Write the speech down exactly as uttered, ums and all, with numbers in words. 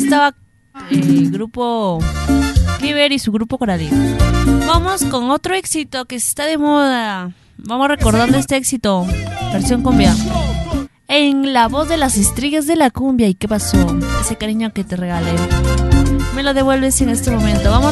estaba el eh, grupo River y su grupo Coralín. Vamos con otro éxito que está de moda. Vamos recordando este éxito, versión cumbia. En la voz de las estrellas de la cumbia. ¿Y qué pasó? Ese cariño que te regalé, me lo devuelves en este momento. Vamos